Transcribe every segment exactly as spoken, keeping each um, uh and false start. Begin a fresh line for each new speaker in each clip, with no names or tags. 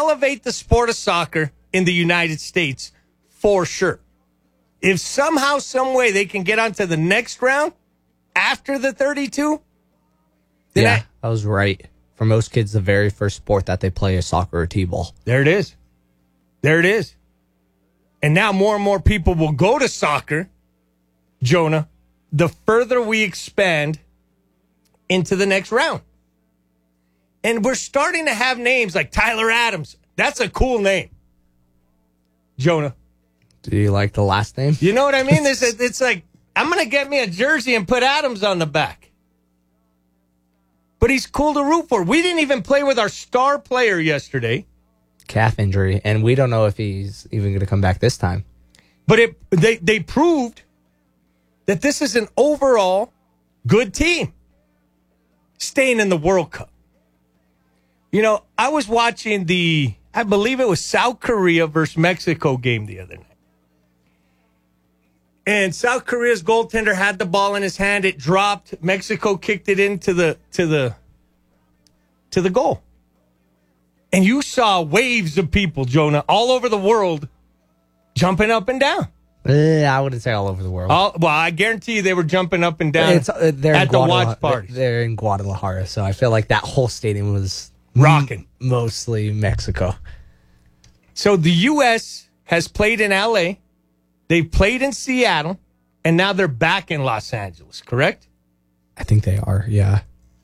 elevate the sport of soccer in the United States for sure. If somehow, some way they can get onto the next round after the thirty-two, then
yeah,
I,
I was right. For most kids, the very first sport that they play is soccer or t-ball.
There it is. There it is. And now more and more people will go to soccer, Jonah, the further we expand into the next round. And we're starting to have names like Tyler Adams. That's a cool name, Jonah.
Do you like the last name?
You know what I mean? It's, it's like, I'm going to get me a jersey and put Adams on the back. But he's cool to root for. We didn't even play with our star player yesterday.
Calf injury, and we don't know if he's even going to come back this time.
But it they, they proved that this is an overall good team staying in the World Cup. You know, I was watching the, I believe it was South Korea versus Mexico game the other night. And South Korea's goaltender had the ball in his hand. It dropped. Mexico kicked it into the to the to the goal. And you saw waves of people, Jonah, all over the world jumping up and down.
Uh, I wouldn't say all over the world.
All, well, I guarantee you they were jumping up and down
it's, uh, they're
at the watch
Guadalajara,
parties.
They're in Guadalajara, so I feel like that whole stadium was
rocking.
M- mostly Mexico.
So the U S has played in L A, they've played in Seattle, and now they're back in Los Angeles, correct?
I think they are, yeah.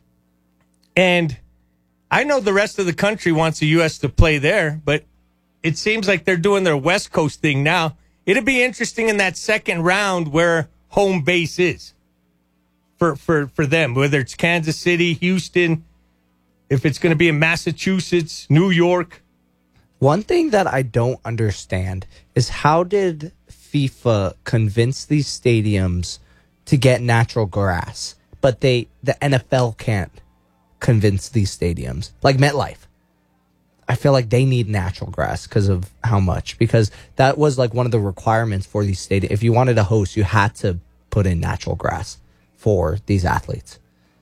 And I know the rest of the country wants the U S to play there, but it seems like they're doing their West Coast thing now. It'd be interesting in that second round where home base is for, for, for them, whether it's Kansas City, Houston, if it's going to be in Massachusetts, New York.
One thing that I don't understand is how did FIFA convince these stadiums to get natural grass, but they the N F L can't convince these stadiums? Like MetLife. I feel like they need natural grass because of how much. Because that was like one of the requirements for these stadiums. If you wanted to host, you had to put in natural grass for these athletes.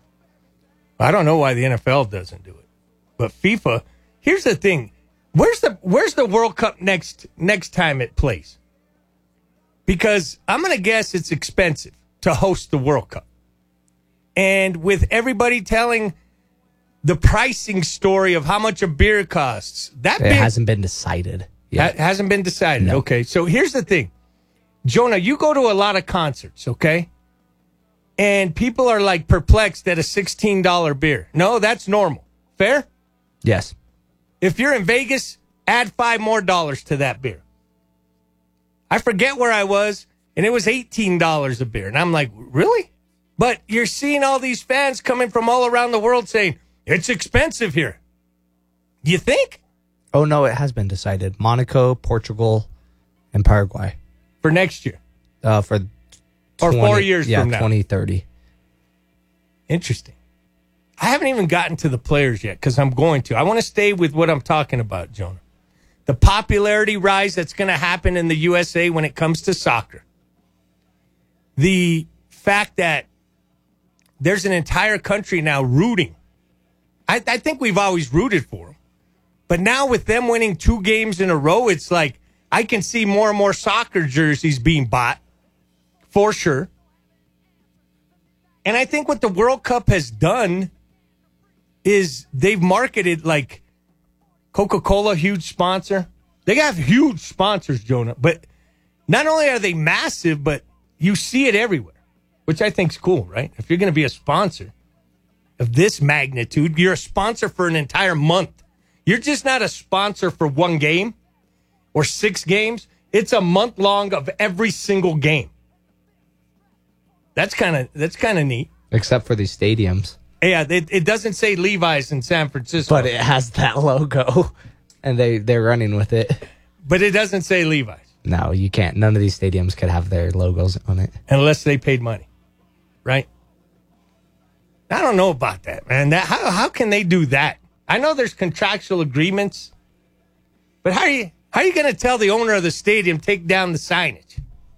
I don't know why the N F L doesn't do it. But FIFA, here's the thing. Where's the where's the World Cup next next time it plays? Because I'm going to guess it's expensive to host the World Cup. And with everybody telling the pricing story of how much a beer costs, that
it
beer
hasn't been decided yet.
Ha- hasn't been decided.
No.
Okay, so here's the thing. Jonah, you go to a lot of concerts, okay? And people are like perplexed at a sixteen dollars beer. No, that's normal. Fair?
Yes.
If you're in Vegas, add five more dollars to that beer. I forget where I was, and it was eighteen dollars a beer. And I'm like, really? But you're seeing all these fans coming from all around the world saying, it's expensive here. You think?
Oh, no, it has been decided. Monaco, Portugal, and Paraguay.
For next year?
Uh, for
Or
twenty,
four years
yeah,
from now?
twenty thirty.
Interesting. I haven't even gotten to the players yet because I'm going to. I want to stay with what I'm talking about, Jonah. The popularity rise that's going to happen in the U S A when it comes to soccer. The fact that there's an entire country now rooting. I, I think we've always rooted for them. But now with them winning two games in a row, it's like I can see more and more soccer jerseys being bought, for sure. And I think what the World Cup has done is they've marketed like Coca-Cola, huge sponsor. They have huge sponsors, Jonah. But not only are they massive, but you see it everywhere, which I think is cool, right? If you're going to be a sponsor of this magnitude, you're a sponsor for an entire month. You're just not a sponsor for one game or six games. It's a month long of every single game. That's kind of that's kind of neat.
Except for these stadiums.
Yeah, it, it doesn't say Levi's in San Francisco.
But it has that logo, and they, they're running with it.
But it doesn't say Levi's.
No, you can't. None of these stadiums could have their logos on it.
Unless they paid money, right? I don't know about that, man. That how how can they do that? I know there's contractual agreements, but how are you how are you going to tell the owner of the stadium take down the signage?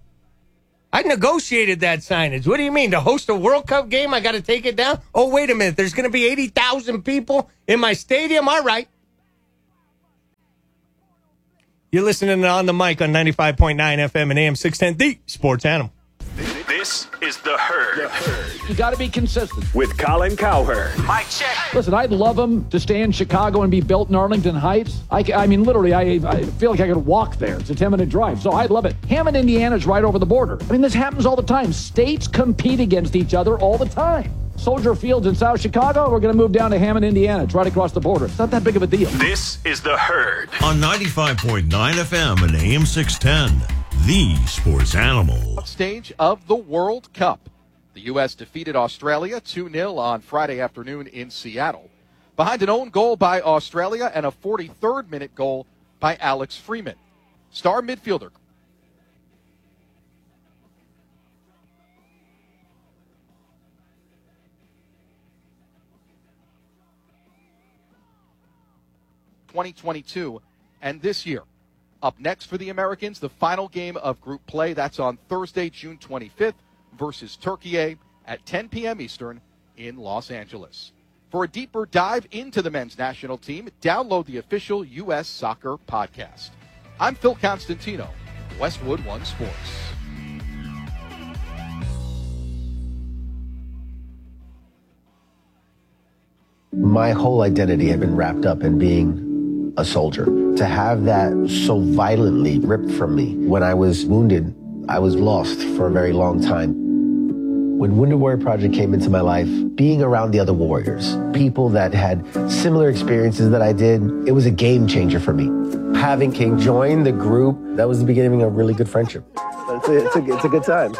I negotiated that signage. What do you mean? To host a World Cup game, I got to take it down? Oh, wait a minute. There's going to be eighty thousand people in my stadium? All right. You're listening to On the Mic on ninety-five point nine F M and A M six ten, the Sports Animal.
This is The Herd. The Herd.
You got to be consistent.
With Colin Cowherd.
Mic check.
Listen, I'd love him to stay in Chicago and be built in Arlington Heights. I, I mean, literally, I, I feel like I could walk there. It's a ten-minute drive, so I'd love it. Hammond, Indiana's right over the border. I mean, this happens all the time. States compete against each other all the time. Soldier Field's in South Chicago. We're going to move down to Hammond, Indiana. It's right across the border. It's not that big of a deal.
This is The Herd.
On ninety-five point nine F M and A M six ten, the Sports Animal.
Stage of the World Cup. The U S defeated Australia two nil on Friday afternoon in Seattle. Behind an own goal by Australia and a forty-third minute goal by Alex Freeman. Star midfielder twenty twenty-two and this year. Up next for the Americans, the final game of group play. That's on Thursday, June twenty-fifth versus Turkey at ten p.m. Eastern in Los Angeles. For a deeper dive into the men's national team, download the official U S Soccer podcast. I'm Phil Constantino, Westwood One Sports.
My whole identity had been wrapped up in being a soldier. To have that so violently ripped from me when I was wounded, I was lost for a very long time. When Wounded Warrior Project came into my life, being around the other warriors, people that had similar experiences that I did, it was a game changer for me. Having King join the group, that was the beginning of a really good friendship. It's a, it's a, it's a good time.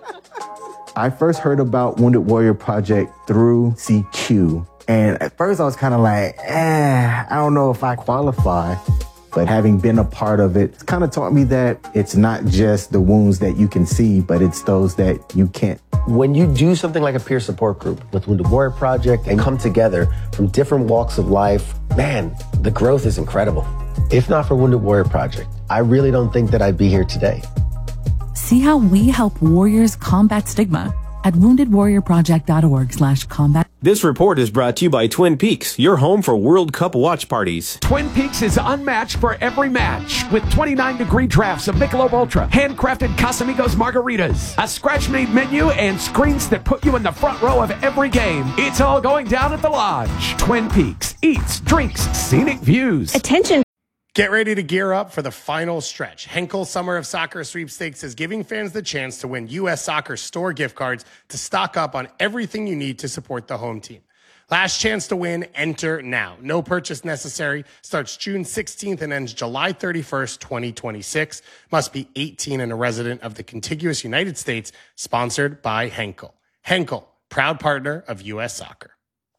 I first heard about Wounded Warrior Project through C Q. And at first I was kind of like, eh, I don't know if I qualify. But having been a part of it, it's kind of taught me that it's not just the wounds that you can see, but it's those that you can't.
When you do something like a peer support group with Wounded Warrior Project and come together from different walks of life, man, the growth is incredible. If not for Wounded Warrior Project, I really don't think that I'd be here today.
See how we help warriors combat stigma at wounded warrior project dot org slash combat.
This report is brought to you by Twin Peaks, your home for World Cup watch parties.
Twin Peaks is unmatched for every match with twenty-nine degree drafts of Michelob Ultra, handcrafted Casamigos margaritas, a scratch-made menu, and screens that put you in the front row of every game. It's all going down at the Lodge. Twin Peaks eats, drinks, scenic views.
Attention. Get ready to gear up for the final stretch. Henkel Summer of Soccer Sweepstakes is giving fans the chance to win U S Soccer store gift cards to stock up on everything you need to support the home team. Last chance to win, enter now. No purchase necessary. Starts June sixteenth and ends July thirty-first, twenty twenty-six. Must be eighteen and a resident of the contiguous United States. Sponsored by Henkel. Henkel, proud partner of U S Soccer.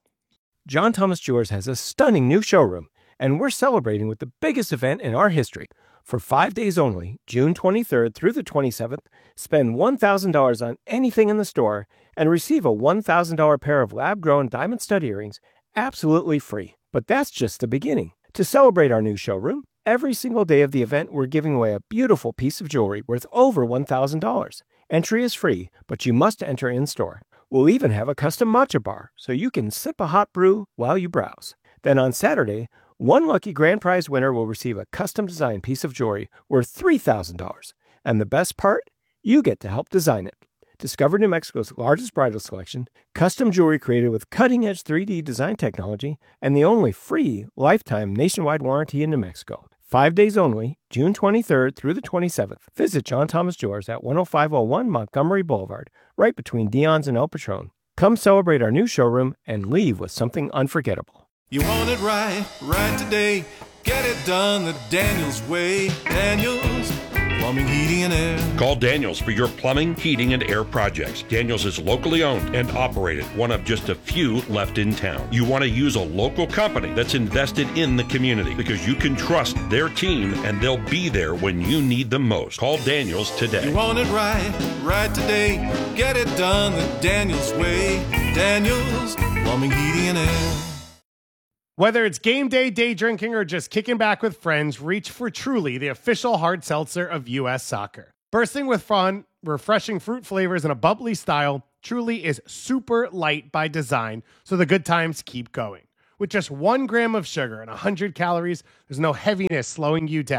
John Thomas Jewelers has a stunning new showroom, and we're celebrating with the biggest event in our history. For five days only, June twenty-third through the twenty-seventh, spend one thousand dollars on anything in the store and receive a one thousand dollars pair of lab-grown diamond stud earrings absolutely free. But that's just the beginning. To celebrate our new showroom, every single day of the event, we're giving away a beautiful piece of jewelry worth over one thousand dollars. Entry is free, but you must enter in-store. We'll even have a custom matcha bar, so you can sip a hot brew while you browse. Then on Saturday, one lucky grand prize winner will receive a custom-designed piece of jewelry worth three thousand dollars. And the best part? You get to help design it. Discover New Mexico's largest bridal selection, custom jewelry created with cutting-edge three D design technology, and the only free lifetime nationwide warranty in New Mexico. Five days only, June twenty-third through the twenty-seventh. Visit John Thomas Jewelers at one oh five oh one Montgomery Boulevard, right between Dion's and El Patron. Come celebrate our new showroom and leave with something unforgettable.
You want it right, right today. Get it done the Daniels way. Daniels Plumbing, Heating, and Air.
Call Daniels for your plumbing, heating, and air projects. Daniels is locally owned and operated, one of just a few left in town. You want to use a local company that's invested in the community because you can trust their team and they'll be there when you need them most. Call Daniels today.
You want it right, right today. Get it done the Daniels way. Daniels Plumbing, Heating, and Air.
Whether it's game day, day drinking, or just kicking back with friends, reach for Truly, the official hard seltzer of U S Soccer. Bursting with fun, refreshing fruit flavors, and a bubbly style, Truly is super light by design, so the good times keep going. With just one gram of sugar and one hundred calories, there's no heaviness slowing you down.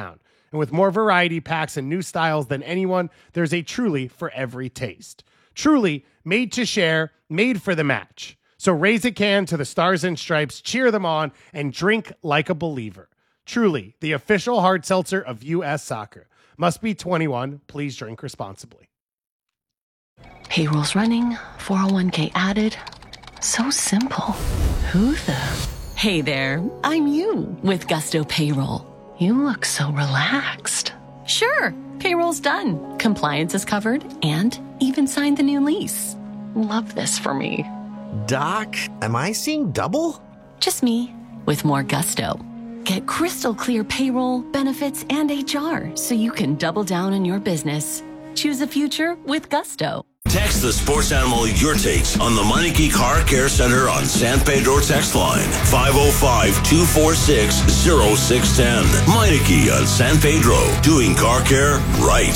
And with more variety packs and new styles than anyone, there's a Truly for every taste. Truly, made to share, made for the match. So raise a can to the Stars and Stripes, cheer them on, and drink like a believer. Truly, the official hard seltzer of U S Soccer. Must be twenty-one. Please drink responsibly.
Payroll's running, four oh one k added. So simple. Who the? Hey there, I'm you with Gusto Payroll. You look so relaxed. Sure, payroll's done. Compliance is covered and even signed the new lease. Love this for me.
Doc, am I seeing double?
Just me with more gusto. Get crystal clear payroll, benefits, and H R so you can double down on your business. Choose a future with Gusto.
Text the Sports Animal your takes on the Meineke Car Care Center on San Pedro text line five oh five, two four six, oh six one oh. Meineke on San Pedro, doing car care right.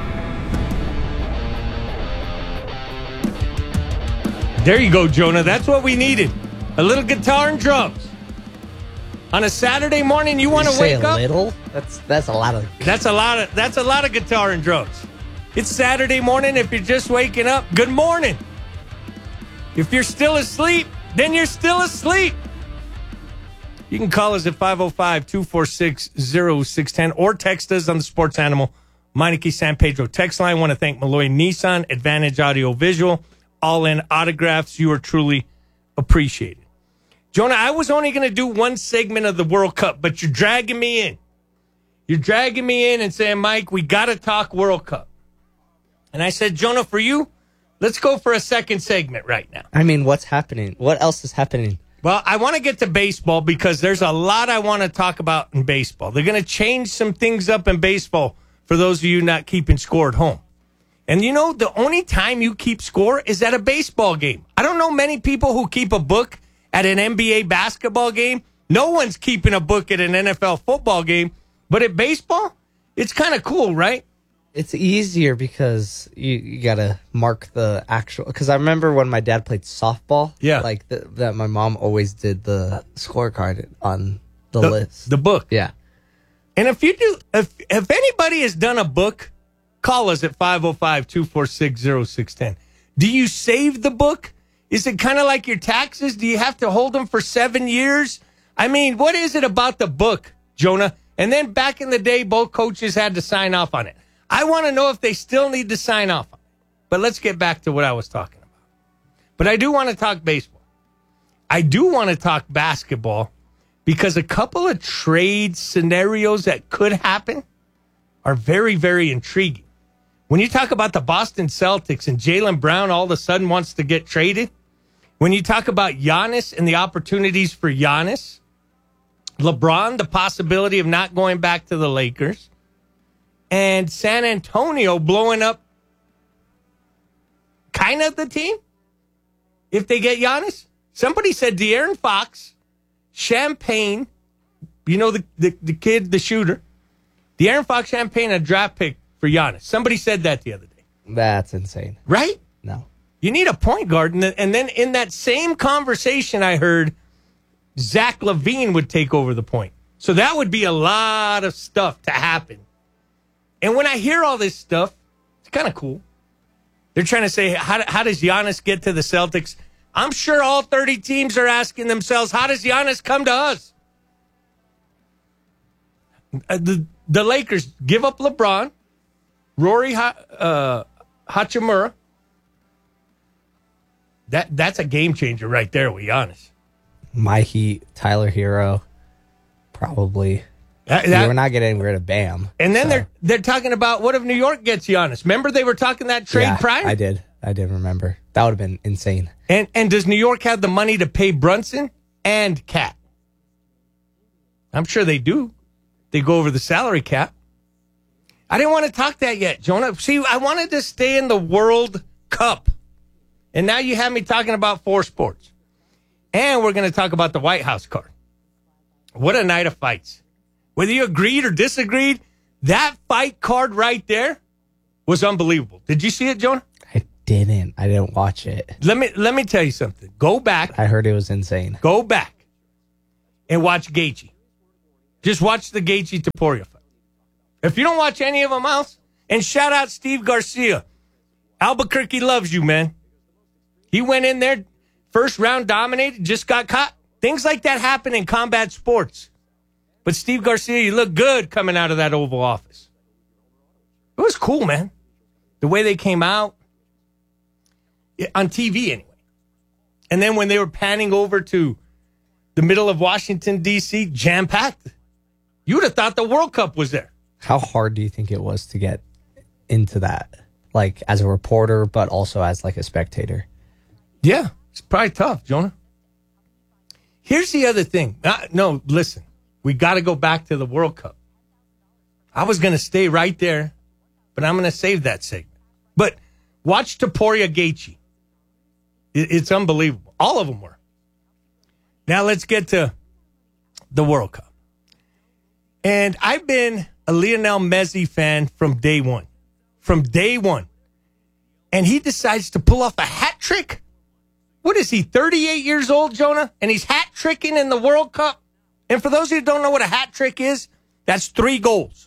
There you go, Jonah. That's what we needed. A little guitar and drums. On a Saturday morning, you want to wake
a
up?
Little? That's that's a lot of.
That's a lot of. That's a lot of guitar and drums. It's Saturday morning. If you're just waking up, good morning. If you're still asleep, then you're still asleep. You can call us at five oh five, two four six, oh six one oh or text us on the Sports Animal Meineke San Pedro text line. I want to thank Malloy Nissan, Advantage Audio Visual, All In Autographs. You are truly appreciated. Jonah, I was only going to do one segment of the World Cup, but you're dragging me in. You're dragging me in and saying, Mike, we got to talk World Cup. And I said, Jonah, for you, let's go for a second segment right now.
I mean, what's happening? What else is happening?
Well, I want to get to baseball because there's a lot I want to talk about in baseball. They're going to change some things up in baseball for those of you not keeping score at home. And you know, the only time you keep score is at a baseball game. I don't know many people who keep a book at an N B A basketball game. No one's keeping a book at an N F L football game. But at baseball, it's kind of cool, right?
It's easier because you, you got to mark the actual... Because I remember when my dad played softball.
Yeah.
Like, the, that my mom always did the scorecard on the,
The,
list.
the book.
Yeah.
And if you do, if if anybody has done a book, call us at five oh five, two four six, oh six one oh. Do you save the book? Is it kind of like your taxes? Do you have to hold them for seven years? I mean, what is it about the book, Jonah? And then back in the day, both coaches had to sign off on it. I want to know if they still need to sign off on it. But let's get back to what I was talking about. But I do want to talk baseball. I do want to talk basketball because a couple of trade scenarios that could happen are very, very intriguing. When you talk about the Boston Celtics and Jaylen Brown all of a sudden wants to get traded, when you talk about Giannis and the opportunities for Giannis, LeBron, the possibility of not going back to the Lakers, and San Antonio blowing up kind of the team if they get Giannis. Somebody said De'Aaron Fox, Champagne, you know, the, the, the kid, the shooter, De'Aaron Fox, Champagne, a draft pick for Giannis. Somebody said that the other day.
That's insane.
Right?
No.
You need a point guard. And, and then in that same conversation, I heard Zach LaVine would take over the point. So that would be a lot of stuff to happen. And when I hear all this stuff, it's kind of cool. They're trying to say, how, how does Giannis get to the Celtics? I'm sure all thirty teams are asking themselves, how does Giannis come to us? Uh, the, the Lakers give up LeBron, Rory ha- uh, Hachimura. That, that's a game changer right there, with Giannis.
My Heat, Tyler Hero, probably.
That, that,
we're not getting rid of Bam.
And then
so.
they're they're talking about what if New York gets Giannis? Remember they were talking that trade
yeah,
prior?
I did. I did remember. That would have been insane.
And and does New York have the money to pay Brunson and Cat? I'm sure they do. They go over the salary cap. I didn't want to talk that yet, Jonah. See, I wanted to stay in the World Cup. And now you have me talking about four sports. And we're going to talk about the White House card. What a night of fights. Whether you agreed or disagreed, that fight card right there was unbelievable. Did you see it, Jonah?
I didn't. I didn't watch it.
Let me let me tell you something. Go back.
I heard it was insane.
Go back and watch Gaethje. Just watch the Gaethje Topuria fight. If you don't watch any of them else, and shout out Steve Garcia. Albuquerque loves you, man. He went in there, first round dominated, just got caught. Things like that happen in combat sports. But Steve Garcia, you look good coming out of that Oval Office. It was cool, man. The way they came out. On T V, anyway. And then when they were panning over to the middle of Washington, D C, jam-packed, you would have thought the World Cup was there.
How hard do you think it was to get into that? Like, as a reporter, but also as, like, a spectator?
Yeah, it's probably tough, Jonah. Here's the other thing. Uh, no, listen. We got to go back to the World Cup. I was going to stay right there, but I'm going to save that segment. But watch Topuria Gaethje. It, it's unbelievable. All of them were. Now let's get to the World Cup. And I've been a Lionel Messi fan from day one. From day one. And he decides to pull off a hat trick? What is he, thirty-eight years old, Jonah? And he's hat tricking in the World Cup? And for those of you who don't know what a hat trick is, that's three goals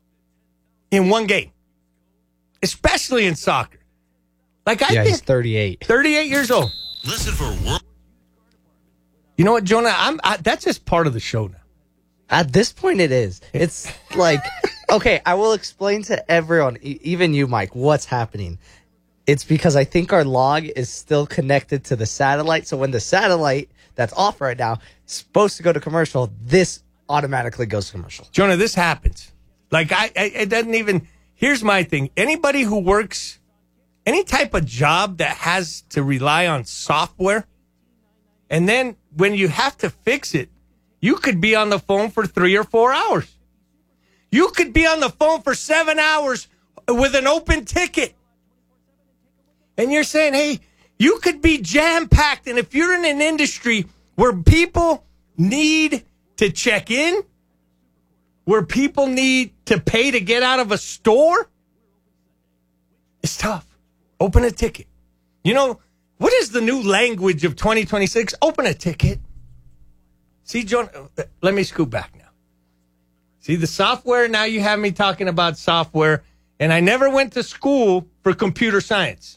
in one game. Especially in soccer. Like I
yeah,
think
he's thirty-eight.
thirty-eight years old.
Listen for World.
You know what, Jonah? I'm I, that's just part of the show now.
At this point, it is. It's like, okay, I will explain to everyone, e- even you, Mike, what's happening. It's because I think our log is still connected to the satellite. So when the satellite that's off right now is supposed to go to commercial, this automatically goes to commercial.
Jonah, this happens. Like, I, I it doesn't even, here's my thing. Anybody who works, any type of job that has to rely on software, and then when you have to fix it, you could be on the phone for three or four hours. You could be on the phone for seven hours with an open ticket. And you're saying, hey, you could be jam-packed. And if you're in an industry where people need to check in, where people need to pay to get out of a store, it's tough. Open a ticket. You know, what is the new language of twenty twenty-six? Open a ticket. See, John, let me scoot back now. See, the software, now you have me talking about software, and I never went to school for computer science.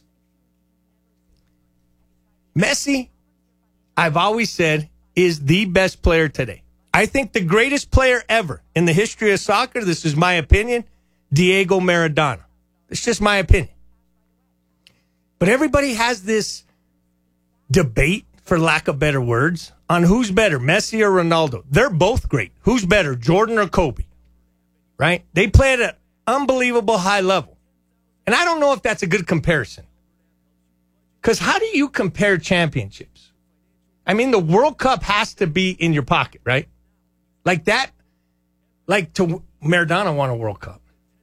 Messi, I've always said, is the best player today. I think the greatest player ever in the history of soccer, this is my opinion, Diego Maradona. It's just my opinion. But everybody has this debate, for lack of better words, on who's better, Messi or Ronaldo. They're both great. Who's better, Jordan or Kobe? Right? They play at an unbelievable high level. And I don't know if that's a good comparison. Because how do you compare championships? I mean, the World Cup has to be in your pocket, right? Like that, like to Maradona won a World Cup.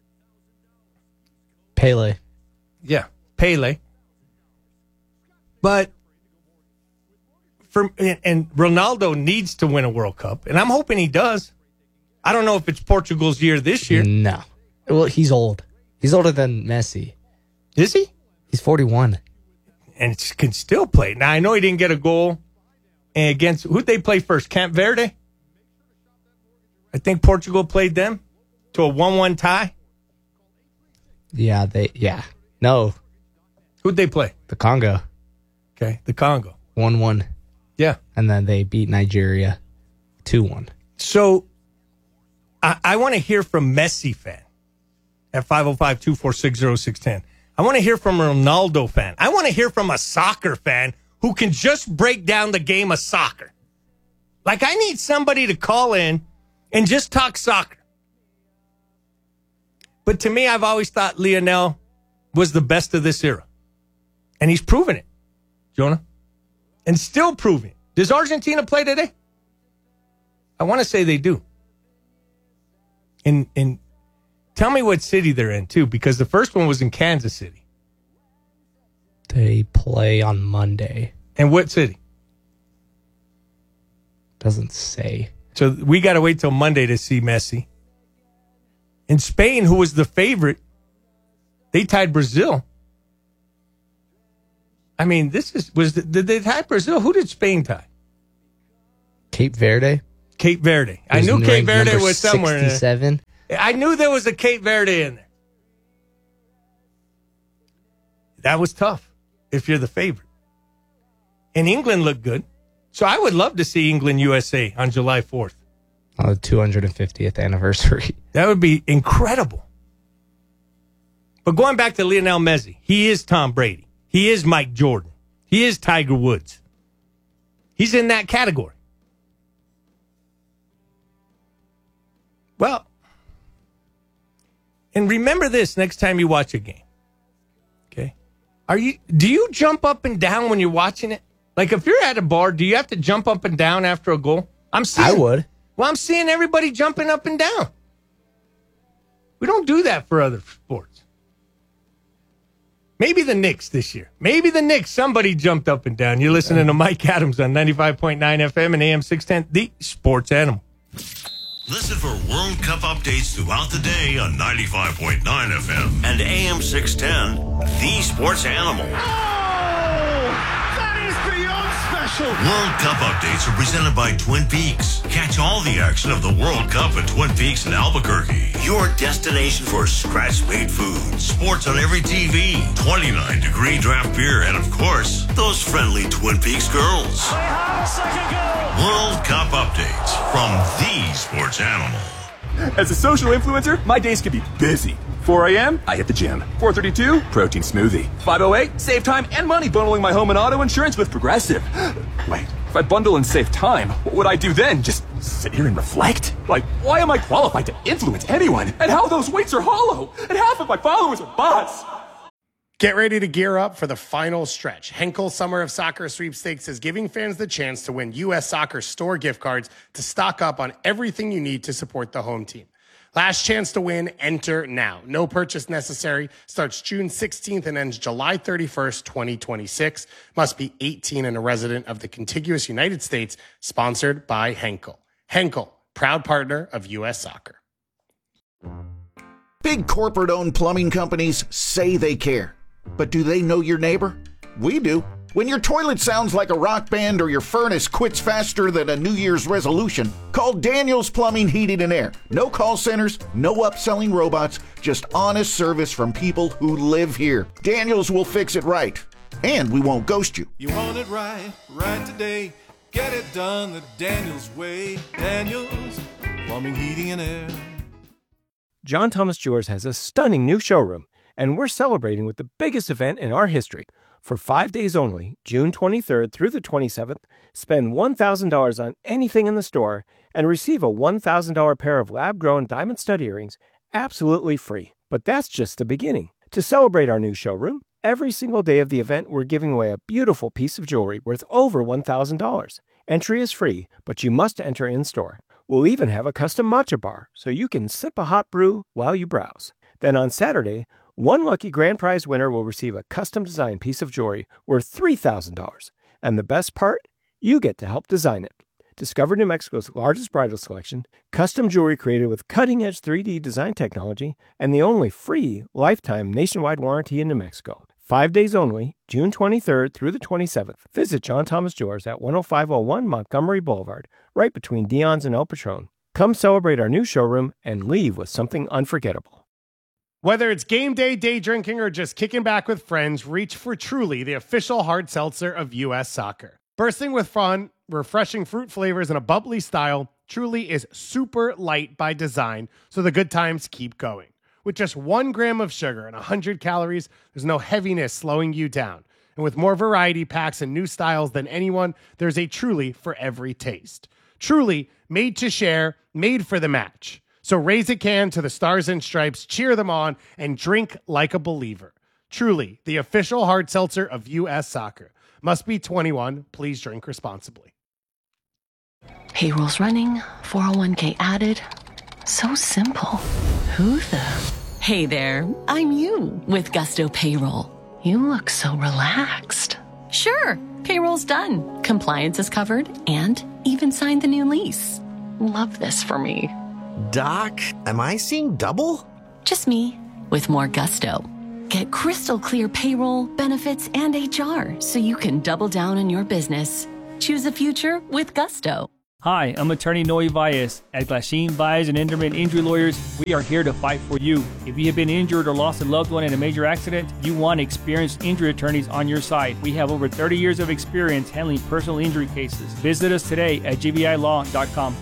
Pele.
Yeah, Pele. But for and, and Ronaldo needs to win a World Cup, and I'm hoping he does. I don't know if it's Portugal's year this year.
No. Well, he's old. He's older than Messi.
Is he?
He's forty-one.
And can still play. Now, I know he didn't get a goal against, who'd they play first? Camp Verde? I think Portugal played them to a one one tie.
Yeah, they, yeah. No.
Who'd they play?
The Congo.
Okay, the Congo.
one one.
Yeah.
And then they beat Nigeria two one.
So, I, I want to hear from Messi fan at five oh five, two four six, oh six one oh. I want to hear from a Ronaldo fan. I want to hear from a soccer fan who can just break down the game of soccer. Like, I need somebody to call in and just talk soccer. But to me, I've always thought Lionel was the best of this era. And he's proven it, Jonah. And still proving it. Does Argentina play today? I want to say they do. And, and tell me what city they're in, too, because the first one was in Kansas City.
They play on Monday.
And what city?
Doesn't say.
So we got to wait till Monday to see Messi. In Spain, who was the favorite, they tied Brazil. I mean, this is, was, the, did they tie Brazil? Who did Spain tie?
Cape Verde.
Cape Verde. I knew Cape Verde was somewhere.
sixty-seven.
I knew there was a Cape Verde in there. That was tough if you're the favorite. And England looked good. So I would love to see England U S A on July fourth.
On the two hundred fiftieth anniversary.
That would be incredible. But going back to Lionel Messi, he is Tom Brady. He is Mike Jordan. He is Tiger Woods. He's in that category. Well, and remember this next time you watch a game. Okay? Are you do you jump up and down when you're watching it? Like if you're at a bar, do you have to jump up and down after a goal? I'm seeing
I would.
Well, I'm seeing everybody jumping up and down. We don't do that for other sports. Maybe the Knicks this year. Maybe the Knicks, somebody jumped up and down. You're listening to Mike Adams on ninety-five point nine F M and A M six ten, the Sports Animal.
Listen for World Cup updates throughout the day on ninety-five point nine F M and A M six ten, the Sports Animal. World Cup updates are presented by Twin Peaks. Catch all the action of the World Cup at Twin Peaks in Albuquerque. Your destination for scratch-made food. Sports on every T V. twenty-nine degree draft beer. And, of course, those friendly Twin Peaks girls.
They have a second goal.
World Cup updates from the Sports Animal.
As a social influencer, my days can be busy. four a.m., I hit the gym. four thirty-two, protein smoothie. five oh eight, save time and money bundling my home and auto insurance with Progressive. Wait, if I bundle and save time, what would I do then? Just sit here and reflect? Like, why am I qualified to influence anyone? And how those weights are hollow? And half of my followers are bots.
Get ready to gear up for the final stretch. Henkel Summer of Soccer Sweepstakes is giving fans the chance to win U S Soccer store gift cards to stock up on everything you need to support the home team. Last chance to win, enter now. No purchase necessary. Starts June sixteenth and ends July thirty-first, twenty twenty-six. Must be eighteen and a resident of the contiguous United States. Sponsored by Henkel. Henkel, proud partner of U S Soccer.
Big corporate-owned plumbing companies say they care. But do they know your neighbor? We do. When your toilet sounds like a rock band or your furnace quits faster than a New Year's resolution, call Daniels Plumbing, Heating, and Air. No call centers, no upselling robots, just honest service from people who live here. Daniels will fix it right, and we won't ghost you.
You want it right, right today. Get it done the Daniels way. Daniels Plumbing, Heating, and Air.
John Thomas Jewelers has a stunning new showroom, and we're celebrating with the biggest event in our history. For five days only, June twenty-third through the twenty-seventh, spend one thousand dollars on anything in the store and receive a one thousand dollars pair of lab-grown diamond stud earrings absolutely free. But that's just the beginning. To celebrate our new showroom, every single day of the event, we're giving away a beautiful piece of jewelry worth over one thousand dollars. Entry is free, but you must enter in-store. We'll even have a custom matcha bar, so you can sip a hot brew while you browse. Then on Saturday, one lucky grand prize winner will receive a custom-designed piece of jewelry worth three thousand dollars. And the best part? You get to help design it. Discover New Mexico's largest bridal selection, custom jewelry created with cutting-edge three D design technology, and the only free lifetime nationwide warranty in New Mexico. Five days only, June twenty-third through the twenty-seventh. Visit John Thomas Jewelers at one oh five oh one Montgomery Boulevard, right between Dion's and El Patron. Come celebrate our new showroom and leave with something unforgettable.
Whether it's game day, day drinking, or just kicking back with friends, reach for Truly, the official hard seltzer of U S Soccer. Bursting with fun, refreshing fruit flavors, and a bubbly style, Truly is super light by design, so the good times keep going. With just one gram of sugar and one hundred calories, there's no heaviness slowing you down. And with more variety packs and new styles than anyone, there's a Truly for every taste. Truly, made to share, made for the match. So raise a can to the Stars and Stripes, cheer them on, and drink like a believer. Truly, the official hard seltzer of U S Soccer. Must be twenty-one. Please drink responsibly.
Payroll's running, four oh one k added. So simple. Who the? Hey there, I'm you with Gusto Payroll. You look so relaxed. Sure, payroll's done. Compliance is covered and even signed the new lease. Love this for me.
Doc, am I seeing double?
Just me with more gusto. Get crystal clear payroll, benefits, and H R so you can double down on your business. Choose a future with Gusto.
Hi, I'm attorney Noe Valles. At Glasheen, Valles and Enderman Injury Lawyers, we are here to fight for you. If you have been injured or lost a loved one in a major accident, you want experienced injury attorneys on your side. We have over thirty years of experience handling personal injury cases. Visit us today at g v i law dot com.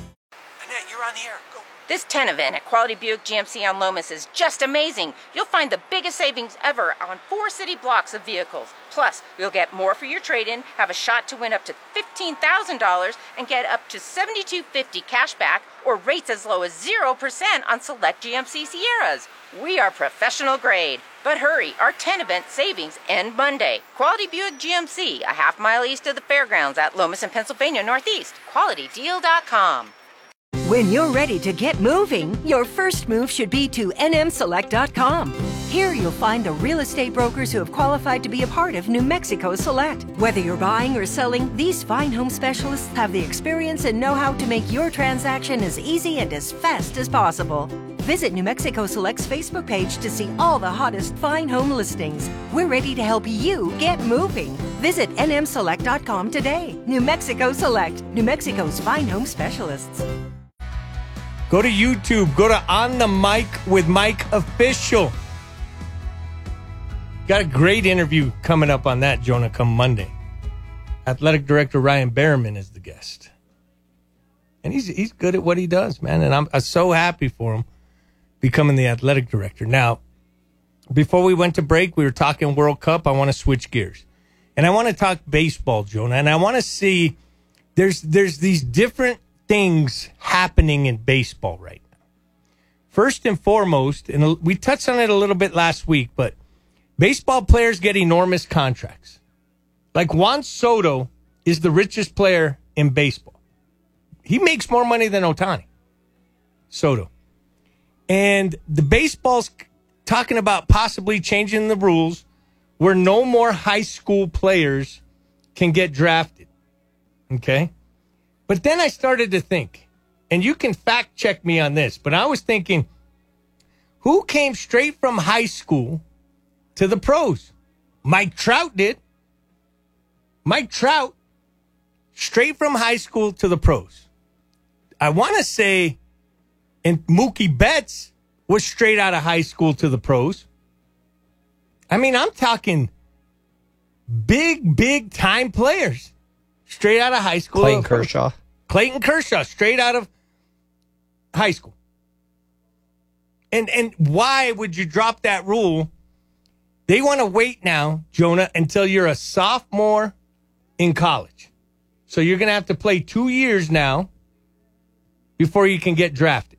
This ten event at Quality Buick G M C on Lomas is just amazing. You'll find the biggest savings ever on four city blocks of vehicles. Plus, you'll get more for your trade-in, have a shot to win up to fifteen thousand dollars, and get up to seventy-two fifty cash back or rates as low as zero percent on select G M C Sierras. We are professional grade. But hurry, our ten event savings end Monday. Quality Buick G M C, a half mile east of the fairgrounds at Lomas and Pennsylvania Northeast. quality deal dot com.
When you're ready to get moving, your first move should be to N M select dot com. Here you'll find the real estate brokers who have qualified to be a part of New Mexico Select. Whether you're buying or selling, these fine home specialists have the experience and know-how to make your transaction as easy and as fast as possible. Visit New Mexico Select's Facebook page to see all the hottest fine home listings. We're ready to help you get moving. Visit N M select dot com today. New Mexico Select, New Mexico's fine home specialists.
Go to YouTube. Go to On the Mic with Mike Official. Got a great interview coming up on that, Jonah, come Monday. Athletic Director Ryan Berriman is the guest. And he's he's good at what he does, man. And I'm, I'm so happy for him becoming the athletic director. Now, before we went to break, we were talking World Cup. I want to switch gears. And I want to talk baseball, Jonah. And I want to see there's there's these different things happening in baseball right now. First and foremost, and we touched on it a little bit last week, but baseball players get enormous contracts. Like Juan Soto is the richest player in baseball. He makes more money than Ohtani. Soto. And the baseball's talking about possibly changing the rules where no more high school players can get drafted. Okay? But then I started to think, and you can fact check me on this, but I was thinking, who came straight from high school to the pros? Mike Trout did. Mike Trout, straight from high school to the pros. I want to say, and Mookie Betts was straight out of high school to the pros. I mean, I'm talking big, big time players. Straight out of high school.
Clayton Kershaw.
Clayton Kershaw, straight out of high school. And and why would you drop that rule? They want to wait now, Jonah, until you're a sophomore in college. So you're going to have to play two years now before you can get drafted.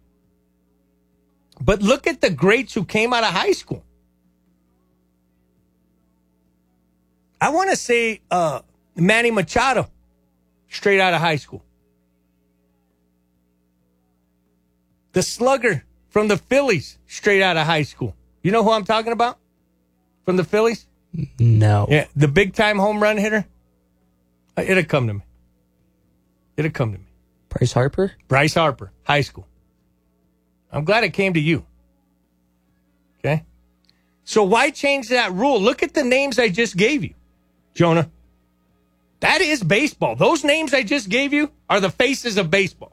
But look at the greats who came out of high school. I want to say uh, Manny Machado, straight out of high school. The slugger from the Phillies, straight out of high school. You know who I'm talking about? From the Phillies?
No.
Yeah, the big-time home run hitter? It'll come to me. It'll come to me.
Bryce Harper?
Bryce Harper, high school. I'm glad it came to you. Okay? So why change that rule? Look at the names I just gave you, Jonah. That is baseball. Those names I just gave you are the faces of baseball.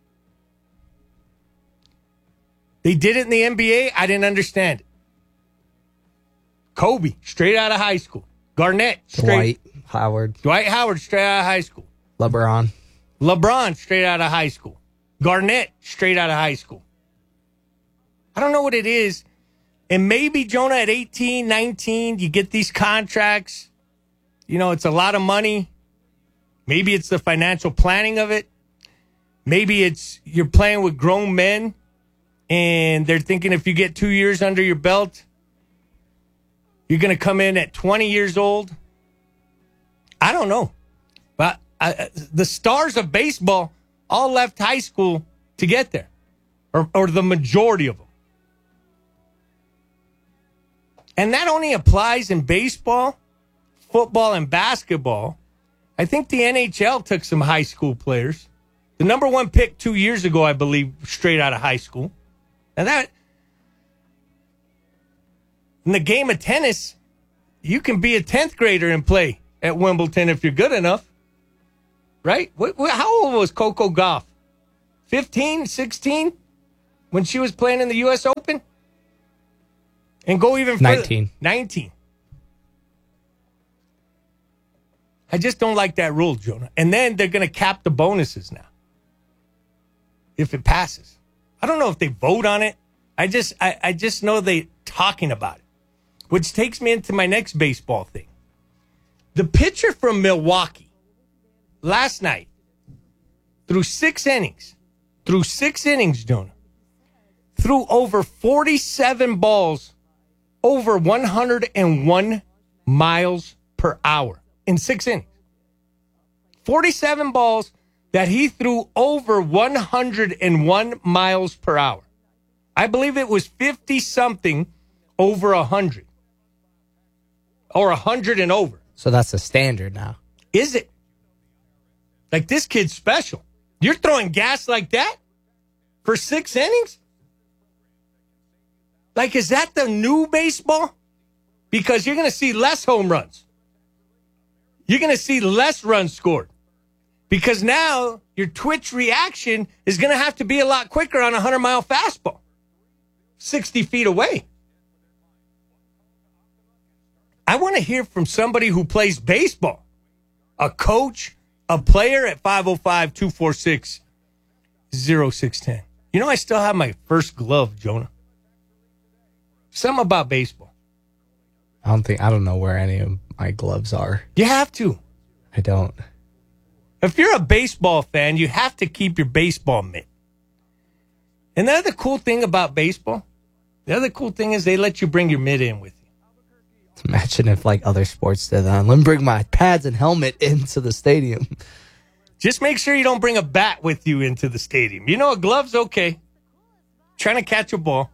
They did it in the N B A. I didn't understand it. Kobe, straight out of high school. Garnett, straight.
Dwight Howard.
Dwight Howard, straight out of high school.
LeBron.
LeBron, straight out of high school. Garnett, straight out of high school. I don't know what it is. And maybe, Jonah, at eighteen, nineteen, you get these contracts. You know, it's a lot of money. Maybe it's the financial planning of it. Maybe it's you're playing with grown men. And they're thinking if you get two years under your belt, you're going to come in at twenty years old. I don't know. But I, the stars of baseball all left high school to get there. Or, or the majority of them. And that only applies in baseball, football, and basketball. I think the N H L took some high school players. The number one pick two years ago, I believe, straight out of high school. And that, in the game of tennis, you can be a tenth grader and play at Wimbledon if you're good enough. right? What, what, how old was Coco Gauff? fifteen, sixteen when she was playing in the U S Open? And go even further.
nineteen.
nineteen. I just don't like that rule, Jonah. And then they're going to cap the bonuses now if it passes. I don't know if they vote on it. I just I, I just know they're talking about it, which takes me into my next baseball thing. The pitcher from Milwaukee last night, through six innings, through six innings, Jonah, threw over forty-seven balls over one hundred one miles per hour in six innings. forty-seven balls that he threw over one hundred one miles per hour. I believe it was fifty-something over one hundred. Or one hundred and over.
So that's the standard now.
Is it? Like, this kid's special. You're throwing gas like that for six innings? Like, is that the new baseball? Because you're going to see less home runs. You're going to see less runs scored. Because now your twitch reaction is going to have to be a lot quicker on a hundred-mile fastball. sixty feet away. I want to hear from somebody who plays baseball. A coach, a player at five oh five, two four six, oh six one oh. You know, I still have my first glove, Jonah. Something about baseball.
I don't think, I don't know where any of my gloves are.
You have to.
I don't.
If you're a baseball fan, you have to keep your baseball mitt. And the other cool thing about baseball, the other cool thing is they let you bring your mitt in with you.
Imagine if like other sports did that. Let me bring my pads and helmet into the stadium.
Just make sure you don't bring a bat with you into the stadium. You know, a glove's okay. Trying to catch a ball.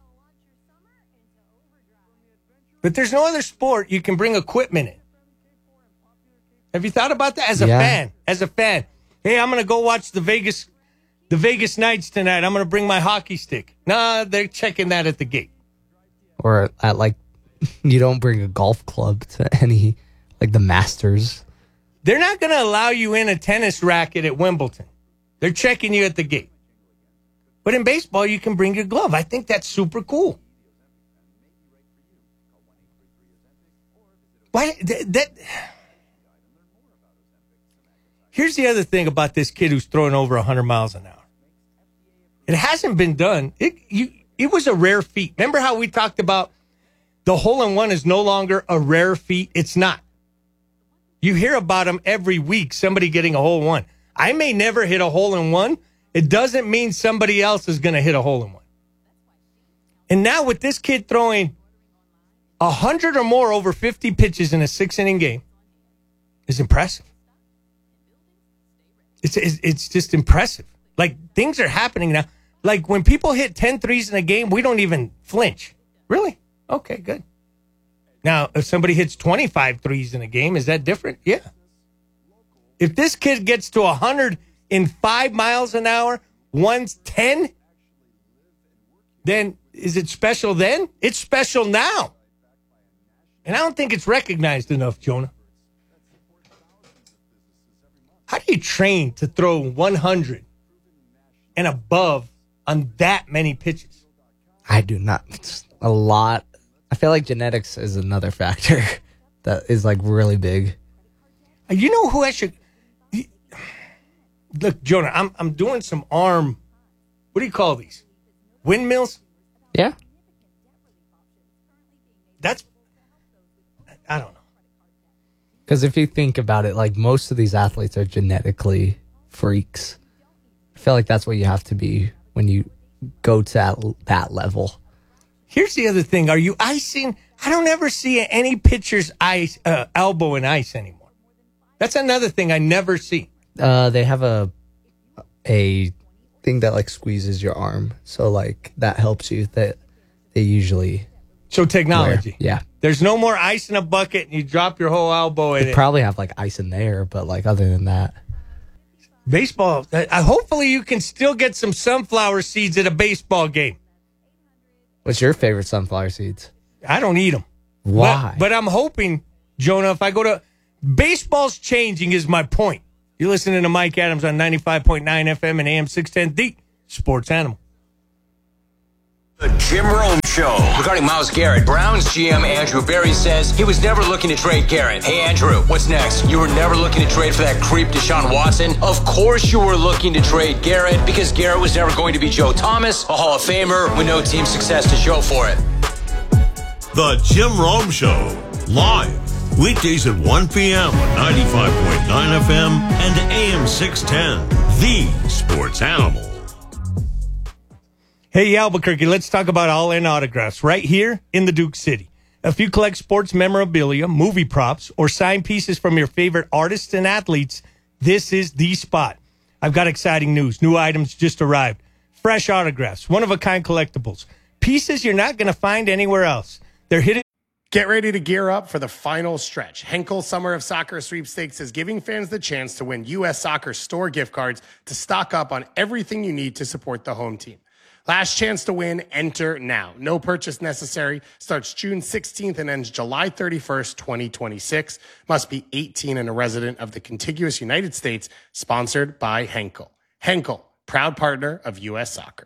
But there's no other sport you can bring equipment in. Have you thought about that as a
Yeah.
fan? As a fan. Hey, I'm going to go watch the Vegas the Vegas Knights tonight. I'm going to bring my hockey stick. Nah, they're checking that at the gate.
Or at like, you don't bring a golf club to any, like the Masters.
They're not going to allow you in a tennis racket at Wimbledon. They're checking you at the gate. But in baseball, you can bring your glove. I think that's super cool. Why that, that Here's the other thing about this kid who's throwing over one hundred miles an hour. It hasn't been done. It you it was a rare feat. Remember how we talked about the hole-in-one is no longer a rare feat? It's not. You hear about them every week, somebody getting a hole-in-one. I may never hit a hole-in-one. It doesn't mean somebody else is going to hit a hole-in-one. And now with this kid throwing one hundred or more over fifty pitches in a six-inning game is impressive. It's, it's it's just impressive. Like, things are happening now. Like, when people hit ten threes in a game, we don't even flinch. Really? Okay, good. Now, if somebody hits twenty-five threes in a game, is that different? Yeah. If this kid gets to one hundred five miles an hour, one's ten, then is it special then? It's special now. And I don't think it's recognized enough, Jonah. How do you train to throw one hundred and above on that many pitches?
I do not. It's a lot. I feel like genetics is another factor that is like really big.
You know who I should... Look, Jonah, I'm I'm doing some arm... What do you call these? Windmills?
Yeah.
That's... I don't know.
Because if you think about it, like most of these athletes are genetically freaks. I feel like that's what you have to be when you go to that, that level.
Here's the other thing. Are you icing? I don't ever see any pitcher's ice, uh, elbow in ice anymore. That's another thing I never see.
Uh, they have a a thing that like squeezes your arm. So like that helps you. That they usually...
So technology.
wear. Yeah.
There's no more ice in a bucket and you drop your whole elbow in
They
it.
probably have like ice in there, but like other than that.
Baseball. Uh, hopefully you can still get some sunflower seeds at a baseball game.
What's your favorite sunflower seeds?
I don't eat them.
Why?
But, but I'm hoping, Jonah, if I go to... Baseball's changing is my point. You're listening to Mike Adams on ninety-five point nine F M and A M six ten, the Sports Animal.
The Jim Rome Show. Regarding Myles Garrett, Browns G M Andrew Berry says he was never looking to trade Garrett. Hey, Andrew, what's next? You were never looking to trade for that creep Deshaun Watson? Of course you were looking to trade Garrett because Garrett was never going to be Joe Thomas, a Hall of Famer with no team success to show for it.
The Jim Rome Show, live, weekdays at one p.m. on ninety-five point nine F M and A M six ten, the Sports Animal.
Hey, Albuquerque, let's talk about All In Autographs right here in the Duke City. If you collect sports memorabilia, movie props, or signed pieces from your favorite artists and athletes, this is the spot. I've got exciting news. New items just arrived. Fresh autographs, one-of-a-kind collectibles, pieces you're not going to find anywhere else. They're hidden.
Get ready to gear up for the final stretch. Henkel Summer of Soccer Sweepstakes is giving fans the chance to win U S Soccer store gift cards to stock up on everything you need to support the home team. Last chance to win, enter now. No purchase necessary. Starts June sixteenth and ends July thirty-first, twenty twenty-six. Must be eighteen and a resident of the contiguous United States. Sponsored by Henkel. Henkel, proud partner of U S Soccer.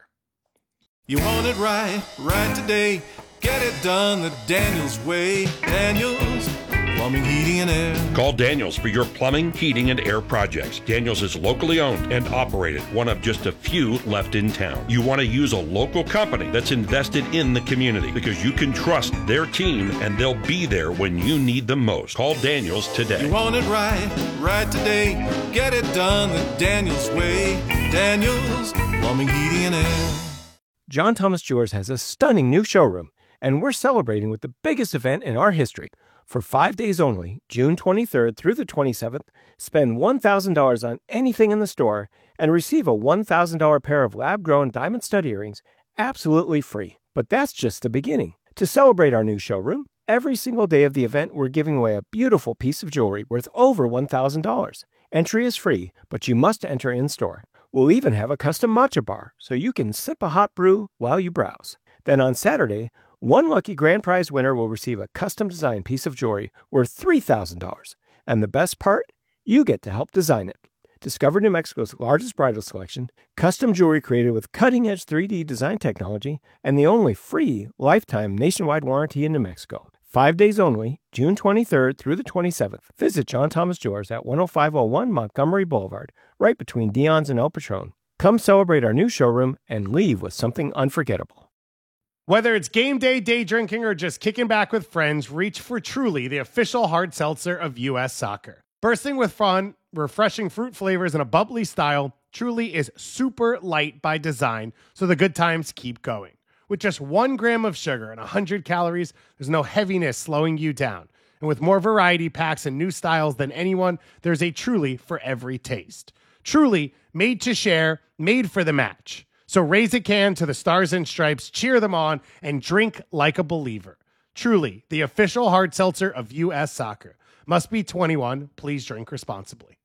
You want it right, right today. Get it done the Daniels way. Daniels Plumbing, Heating, and Air.
Call Daniels for your plumbing, heating, and air projects. Daniels is locally owned and operated, one of just a few left in town. You want to use a local company that's invested in the community because you can trust their team and they'll be there when you need them most. Call Daniels today.
You want it right, right today. Get it done the Daniels way. Daniels Plumbing, Heating, and Air.
John Thomas Jewelers has a stunning new showroom, and we're celebrating with the biggest event in our history. For five days only, June twenty-third through the twenty-seventh, spend one thousand dollars on anything in the store and receive a one thousand dollars pair of lab-grown diamond stud earrings absolutely free. But that's just the beginning. To celebrate our new showroom, every single day of the event, we're giving away a beautiful piece of jewelry worth over one thousand dollars. Entry is free, but you must enter in-store. We'll even have a custom matcha bar, so you can sip a hot brew while you browse. Then on Saturday, one lucky grand prize winner will receive a custom-designed piece of jewelry worth three thousand dollars. And the best part? You get to help design it. Discover New Mexico's largest bridal selection, custom jewelry created with cutting-edge three D design technology, and the only free lifetime nationwide warranty in New Mexico. Five days only, June twenty-third through the twenty-seventh. Visit John Thomas Jewelers at one oh five oh one Montgomery Boulevard, right between Dion's and El Patron. Come celebrate our new showroom and leave with something unforgettable.
Whether it's game day, day drinking, or just kicking back with friends, reach for Truly, the official hard seltzer of U S Soccer. Bursting with fun, refreshing fruit flavors, and a bubbly style, Truly is super light by design, so the good times keep going. With just one gram of sugar and one hundred calories, there's no heaviness slowing you down. And with more variety packs and new styles than anyone, there's a Truly for every taste. Truly, made to share, made for the match. So raise a can to the Stars and Stripes, cheer them on, and drink like a believer. Truly, the official hard seltzer of U S Soccer. Must be twenty-one. Please drink responsibly.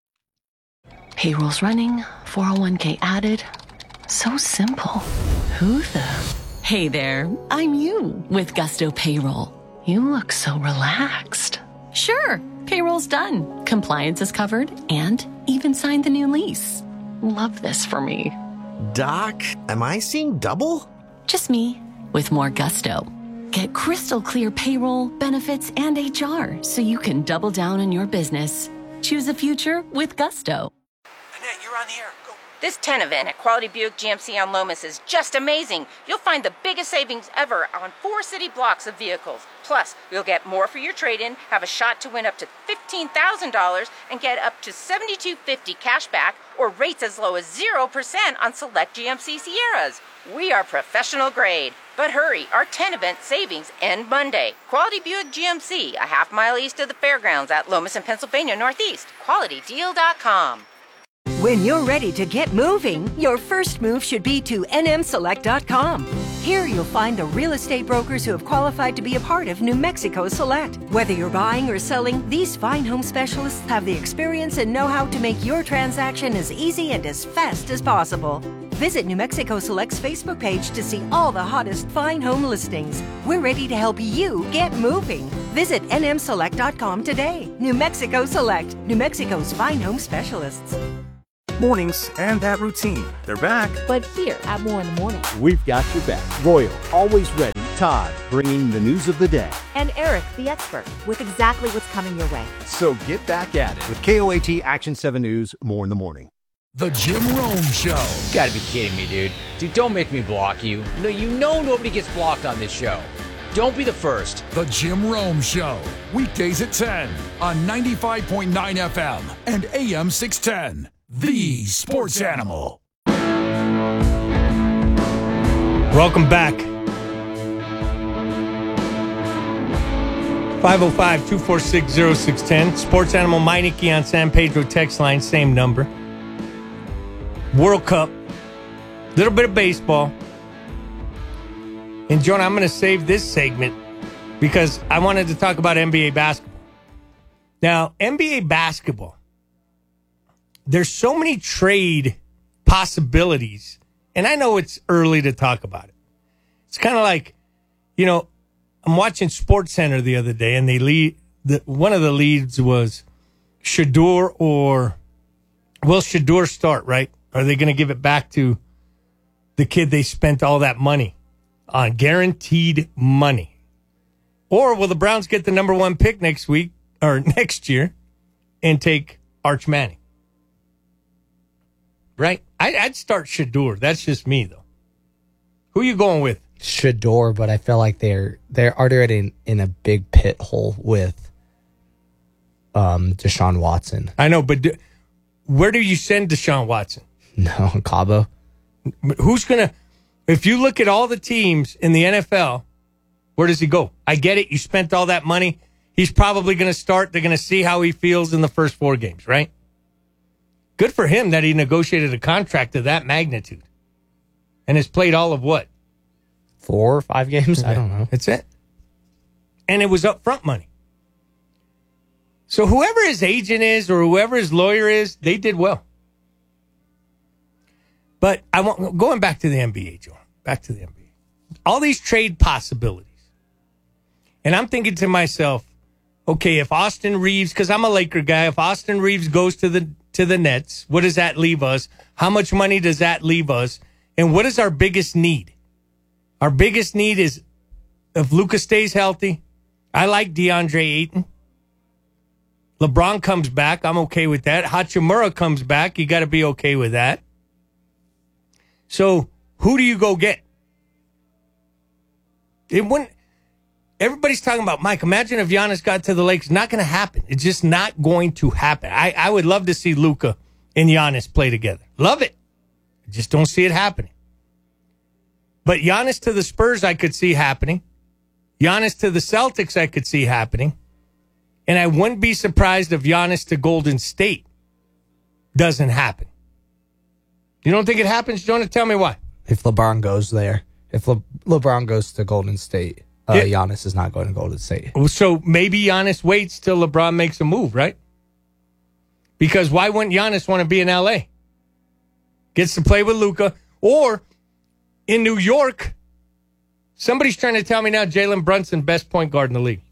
Payroll's running, four oh one k added. So simple. Who the? Hey there, I'm you with Gusto Payroll. You look so relaxed. Sure, payroll's done. Compliance is covered and even signed the new lease. Love this for me.
Doc, am I seeing double?
Just me, with more gusto. Get crystal clear payroll, benefits, and H R so you can double down on your business. Choose a future with gusto.
Annette, you're on the air. Go. This ten event at Quality Buick G M C on Lomas is just amazing. You'll find the biggest savings ever on four city blocks of vehicles. Plus, you'll get more for your trade-in, have a shot to win up to fifteen thousand dollars, and get up to seventy-two fifty cash back or rates as low as zero percent on select G M C Sierras. We are professional grade. But hurry, our ten event savings end Monday. Quality Buick G M C, a half mile east of the fairgrounds at Lomas and Pennsylvania Northeast. quality deal dot com.
When you're ready to get moving, your first move should be to N M Select dot com. Here you'll find the real estate brokers who have qualified to be a part of New Mexico Select. Whether you're buying or selling, these fine home specialists have the experience and know-how to make your transaction as easy and as fast as possible. Visit New Mexico Select's Facebook page to see all the hottest fine home listings. We're ready to help you get moving. Visit N M Select dot com today. New Mexico Select, New Mexico's fine home specialists.
Mornings and that routine. They're back.
But here at More in the Morning.
We've got your back. Royal, always ready. Todd, bringing the news of the day.
And Eric, the expert, with exactly what's coming your way.
So get back at it with K O A T Action seven News, More in the Morning.
The Jim Rome Show.
You gotta be kidding me, dude. Dude, don't make me block you. No, you know nobody gets blocked on this show. Don't be the first.
The Jim Rome Show. Weekdays at ten on ninety-five point nine F M and A M six ten. The Sports Animal.
Welcome back. five oh five, two four six, oh six one oh. Sports Animal Meineke on San Pedro text line, same number. World Cup. Little bit of baseball. And, Jonah, I'm going to save this segment because I wanted to talk about N B A basketball. Now, N B A basketball, there's so many trade possibilities, and I know it's early to talk about it. It's kind of like, you know, I'm watching SportsCenter the other day, and they lead, the, one of the leads was Shedeur or will Shedeur start, right? Are they going to give it back to the kid they spent all that money on, guaranteed money? Or will the Browns get the number one pick next week or next year and take Arch Manning? Right? I, I'd start Shedeur. That's just me, though. Who are you going with?
Shedeur, but I feel like they're they're already in, in a big pit hole with um, Deshaun Watson.
I know, but do, where do you send Deshaun Watson?
No, Cabo.
Who's going to... If you look at all the teams in the N F L, where does he go? I get it. You spent all that money. He's probably going to start. They're going to see how he feels in the first four games, right? Good for him that he negotiated a contract of that magnitude and has played all of what?
Four or five games? I don't know.
That's it. And it was upfront money. So whoever his agent is or whoever his lawyer is, they did well. But I want going back to the N B A, Joe. Back to the N B A. All these trade possibilities. And I'm thinking to myself, okay, if Austin Reeves, because I'm a Laker guy, if Austin Reeves goes to the to the Nets, what does that leave us? How much money does that leave us? And what is our biggest need? Our biggest need is if Luka stays healthy. I like DeAndre Ayton. LeBron comes back. I'm okay with that. Hachimura comes back. You got to be okay with that. So who do you go get? It wouldn't. Everybody's talking about, Mike, imagine if Giannis got to the Lakers. Not going to happen. It's just not going to happen. I, I would love to see Luka and Giannis play together. Love it. I just don't see it happening. But Giannis to the Spurs, I could see happening. Giannis to the Celtics, I could see happening. And I wouldn't be surprised if Giannis to Golden State doesn't happen. You don't think it happens, Jonah? Tell me why.
If LeBron goes there. If Le- LeBron goes to Golden State, uh, yeah. Giannis is not going to Golden State.
So maybe Giannis waits till LeBron makes a move, right? Because why wouldn't Giannis want to be in L A? Gets to play with Luka. Or in New York, somebody's trying to tell me now Jalen Brunson, best point guard in the league.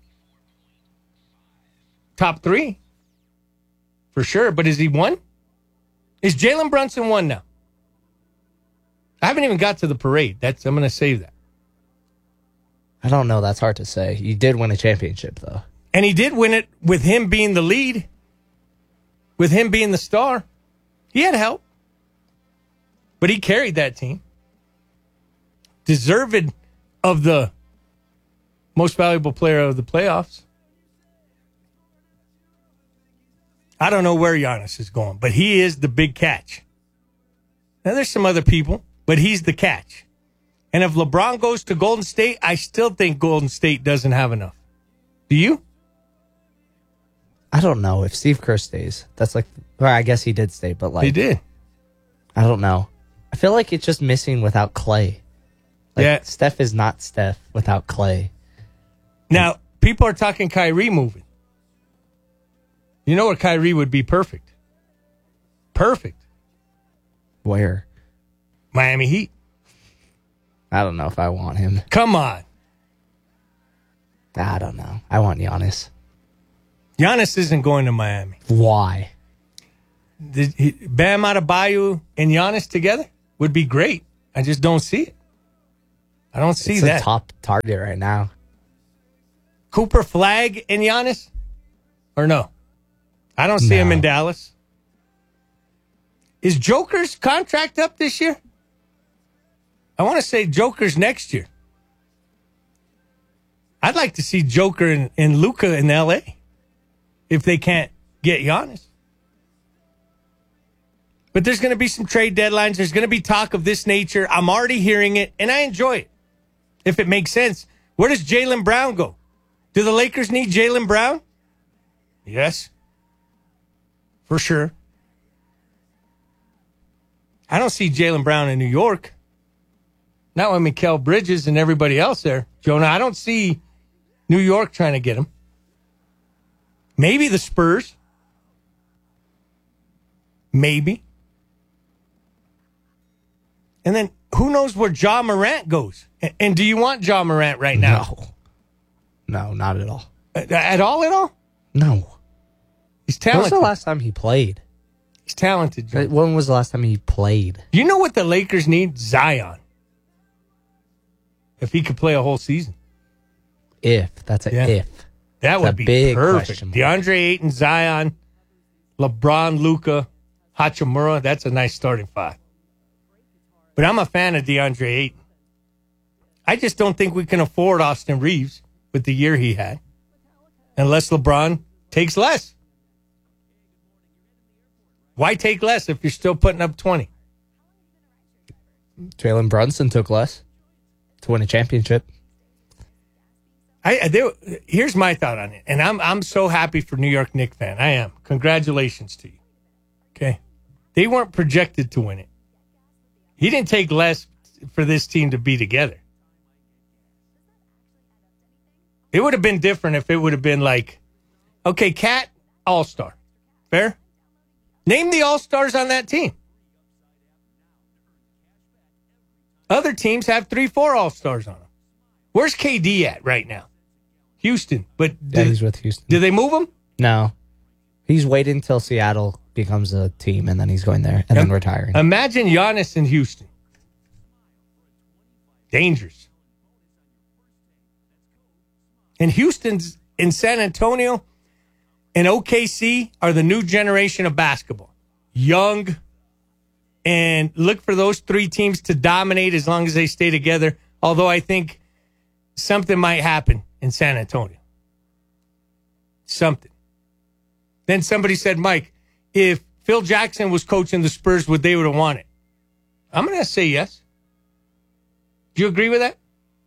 Top three. For sure. But is he one? Is Jalen Brunson one now? I haven't even got to the parade. That's I'm going to save that.
I don't know. That's hard to say. You did win a championship, though.
And he did win it with him being the lead, with him being the star. He had help. But he carried that team. Deserved of the most valuable player of the playoffs. I don't know where Giannis is going, but he is the big catch. Now, there's some other people, but he's the catch. And if LeBron goes to Golden State, I still think Golden State doesn't have enough. Do you?
I don't know if Steve Kerr stays. That's like, well, I guess he did stay, but like.
He did.
I don't know. I feel like it's just missing without Clay. Like, yeah. Steph is not Steph without Clay.
Now, people are talking Kyrie moving. You know where Kyrie would be perfect? Perfect.
Where?
Miami Heat.
I don't know if I want him.
Come on.
I don't know. I want Giannis.
Giannis isn't going to Miami.
Why?
The, he, Bam Adebayo and Giannis together would be great. I just don't see it. I don't see
it's
that.
A top target right now.
Cooper Flag and Giannis? Or no? I don't see
no.
him in Dallas. Is Joker's contract up this year? I want to say Joker's next year. I'd like to see Joker and, and Luka in L A if they can't get Giannis. But there's going to be some trade deadlines. There's going to be talk of this nature. I'm already hearing it, and I enjoy it, if it makes sense. Where does Jaylen Brown go? Do the Lakers need Jaylen Brown? Yes. For sure. I don't see Jaylen Brown in New York. Not with Mikal Bridges and everybody else there. Jonah, I don't see New York trying to get him. Maybe the Spurs. Maybe. And then who knows where Ja Morant goes? And, and do you want Ja Morant right now?
No. No, not at all.
At, at all, at all?
No.
He's talented.
When was the last time he played?
He's talented, Joe.
When was the last time he played?
You know what the Lakers need? Zion. If he could play a whole season.
If. That's a
yeah.
if.
That
That's
would be
big
perfect. DeAndre Ayton, Zion, LeBron, Luka, Hachimura. That's a nice starting five. But I'm a fan of DeAndre Ayton. I just don't think we can afford Austin Reeves with the year he had. Unless LeBron takes less. Why take less if you're still putting up twenty?
Jalen Brunson took less to win a championship.
I there, here's my thought on it, and I'm I'm so happy for New York Knicks fan. I am. Congratulations to you. Okay, they weren't projected to win it. He didn't take less for this team to be together. It would have been different if it would have been like, okay, Cat All-Star, fair. Name the All-Stars on that team. Other teams have three, four All-Stars on them. Where's K D at right now? Houston. But
yeah, he's with Houston.
Did they move him?
No. He's waiting until Seattle becomes a team, and then he's going there and um, then retiring.
Imagine Giannis in Houston. Dangerous. And Houston's in San Antonio and O K C are the new generation of basketball. Young. And look for those three teams to dominate as long as they stay together. Although I think something might happen in San Antonio. Something. Then somebody said, Mike, if Phil Jackson was coaching the Spurs, would they would have won it? I'm going to say yes. Do you agree with that?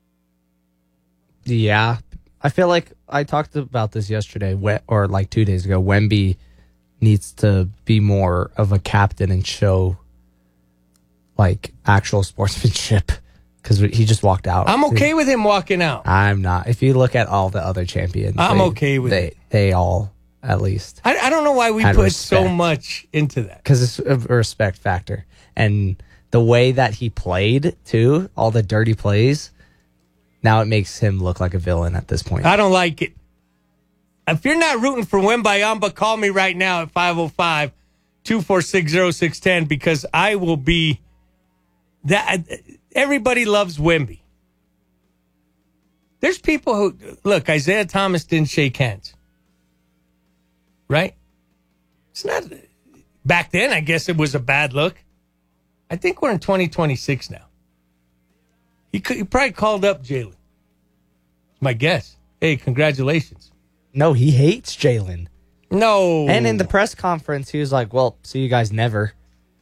Yeah. I feel like I talked about this yesterday, or like two days ago. Wemby needs to be more of a captain and show like actual sportsmanship, because he just walked out.
I'm okay with him walking out.
I'm not. If you look at all the other champions,
I'm
they,
okay with
they,
it.
They all, at least.
I, I don't know why we put respect. so much into that.
Because it's a respect factor. And the way that he played, too, all the dirty plays, now it makes him look like a villain at this point.
I don't like it. If you're not rooting for Wembanyama, call me right now at five oh five, two four six, oh six one oh because I will be... That everybody loves Wemby. There's people who look. Isaiah Thomas didn't shake hands, right? It's not back then. I guess it was a bad look. I think we're in twenty twenty-six now. He could, he probably called up Jalen. My guess. Hey, congratulations.
No, he hates Jalen.
No.
And in the press conference, he was like, "Well, see you guys never."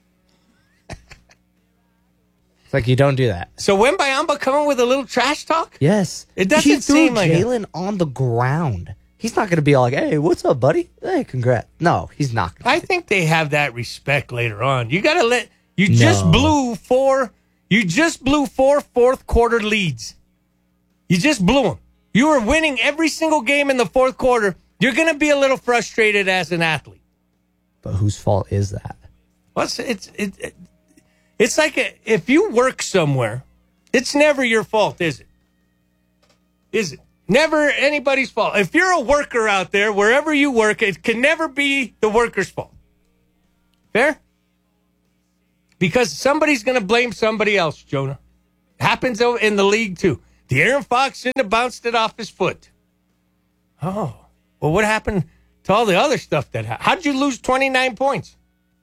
It's like, you don't do that.
So Wembanyama coming with a little trash talk?
Yes.
It doesn't
he
seem like
Jalen on the ground. He's not going to be all like, "Hey, what's up, buddy? Hey, congrats." No, he's not.
I think they have that respect later on. You got to let you no. just blew four. You just blew four fourth quarter leads. You just blew them. You were winning every single game in the fourth quarter. You're going to be a little frustrated as an athlete.
But whose fault is that?
Well, it's it's it, it, it's like a, if you work somewhere, it's never your fault, is it? Is it? Never anybody's fault. If you're a worker out there, wherever you work, it can never be the worker's fault. Fair? Because somebody's going to blame somebody else, Jonah. Happens in the league, too. De'Aaron Fox shouldn't have bounced it off his foot. Oh. Well, what happened to all the other stuff that happened? How did you lose twenty-nine points?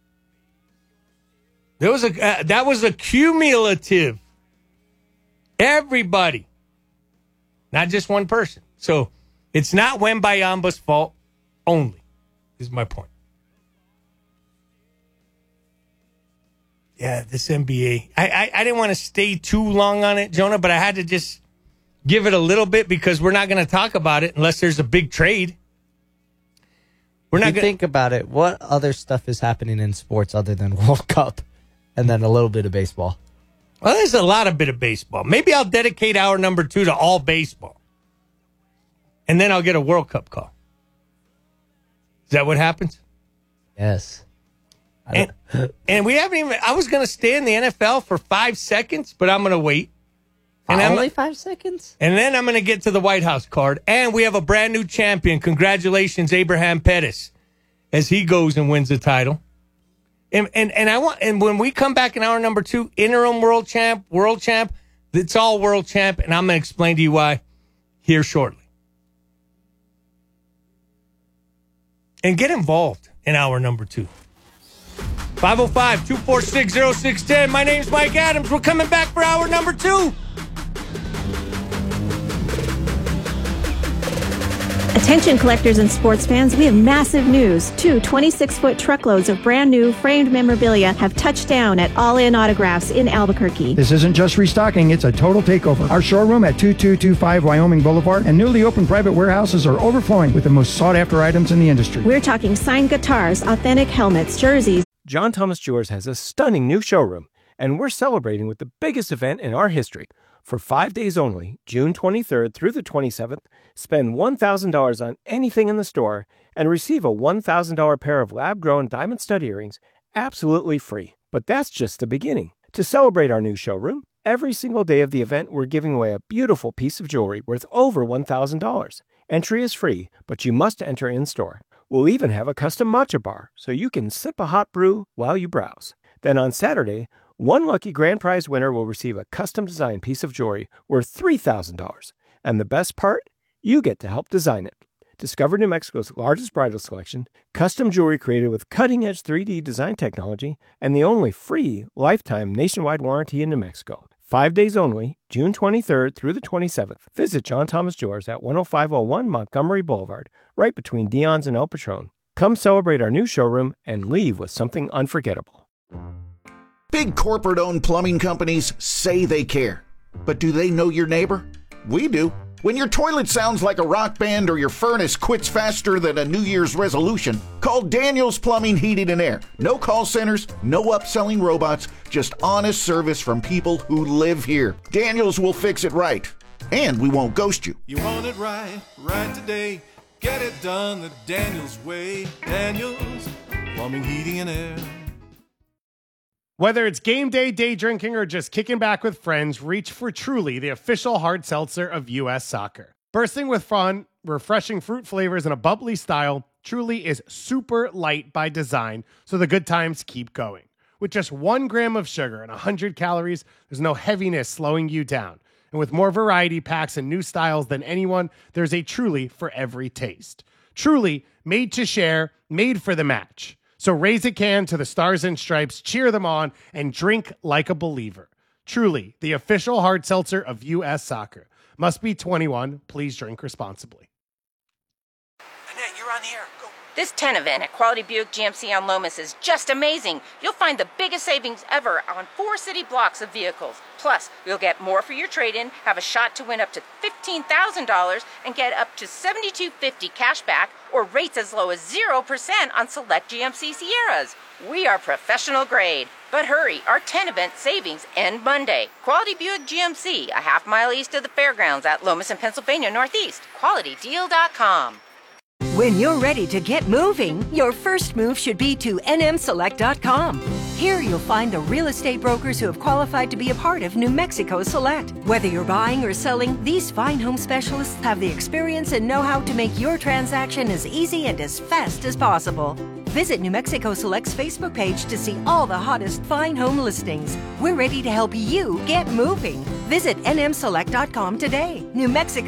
There was a uh, that was a cumulative. Everybody. Not just one person. So it's not Wembayamba's fault only, is my point. Yeah, this N B A. I, I, I didn't want to stay too long on it, Jonah, but I had to just give it a little bit because we're not going to talk about it unless there's a big trade. We're not
going to think about it. What other stuff is happening in sports other than World Cup and then a little bit of baseball?
Well, there's a lot of bit of baseball. Maybe I'll dedicate hour number two to all baseball. And then I'll get a World Cup call. Is that what happens?
Yes.
And, and we haven't even, I was going to stay in the N F L for five seconds, but I'm going to wait.
And Only I'm, five seconds?
And then I'm going to get to the White House card. And we have a brand new champion. Congratulations, Abraham Pettis, as he goes and wins the title. And, and and I want and when we come back in hour number two, interim world champ, world champ, it's all world champ, and I'm going to explain to you why here shortly. And get involved in hour number two. five oh five, two four six, oh six one oh. My name's Mike Adams. We're coming back for hour number two.
Attention collectors and sports fans, we have massive news. Two twenty-six-foot truckloads of brand new framed memorabilia have touched down at All In Autographs in Albuquerque.
This isn't just restocking, it's a total takeover. Our showroom at two two two five Wyoming Boulevard and newly opened private warehouses are overflowing with the most sought-after items in the industry.
We're talking signed guitars, authentic helmets, jerseys.
John Thomas Jewelers has a stunning new showroom, and we're celebrating with the biggest event in our history. For five days only, June twenty-third through the twenty-seventh, spend one thousand dollars on anything in the store and receive a one thousand dollars pair of lab-grown diamond stud earrings absolutely free. But that's just the beginning. To celebrate our new showroom, every single day of the event, we're giving away a beautiful piece of jewelry worth over one thousand dollars. Entry is free, but you must enter in-store. We'll even have a custom matcha bar, so you can sip a hot brew while you browse. Then on Saturday, one lucky grand prize winner will receive a custom-designed piece of jewelry worth three thousand dollars. And the best part? You get to help design it. Discover New Mexico's largest bridal selection, custom jewelry created with cutting-edge three D design technology, and the only free lifetime nationwide warranty in New Mexico. Five days only, June twenty-third through the twenty-seventh. Visit John Thomas Jewelers at one oh five oh one Montgomery Boulevard, right between Dion's and El Patron. Come celebrate our new showroom and leave with something unforgettable.
Big corporate-owned plumbing companies say they care. But do they know your neighbor? We do. When your toilet sounds like a rock band or your furnace quits faster than a New Year's resolution, call Daniels Plumbing, Heating, and Air. No call centers, no upselling robots, just honest service from people who live here. Daniels will fix it right, and we won't ghost you.
You want it right, right today. Get it done the Daniels way. Daniels Plumbing, Heating, and Air.
Whether it's game day, day drinking, or just kicking back with friends, reach for Truly, the official hard seltzer of U S Soccer. Bursting with fun, refreshing fruit flavors, and a bubbly style, Truly is super light by design, so the good times keep going. With just one gram of sugar and one hundred calories, there's no heaviness slowing you down. And with more variety packs and new styles than anyone, there's a Truly for every taste. Truly, made to share, made for the match. So raise a can to the Stars and Stripes, cheer them on, and drink like a believer. Truly, the official hard seltzer of U S Soccer. Must be twenty-one. Please drink responsibly.
Annette, you're on the air. Go. This ten event at Quality Buick G M C on Lomas is just amazing. You'll find the biggest savings ever on four city blocks of vehicles. Plus, you'll get more for your trade-in, have a shot to win up to fifteen thousand dollars, and get up to seventy-two fifty cash back or rates as low as zero percent on select G M C Sierras. We are professional grade. But hurry, our ten event savings end Monday. Quality Buick G M C, a half mile east of the fairgrounds at Lomas and Pennsylvania Northeast. quality deal dot com.
When you're ready to get moving, your first move should be to N M select dot com. Here you'll find the real estate brokers who have qualified to be a part of New Mexico Select. Whether you're buying or selling, these fine home specialists have the experience and know-how to make your transaction as easy and as fast as possible. Visit New Mexico Select's Facebook page to see all the hottest fine home listings. We're ready to help you get moving. Visit N M select dot com today. New Mexico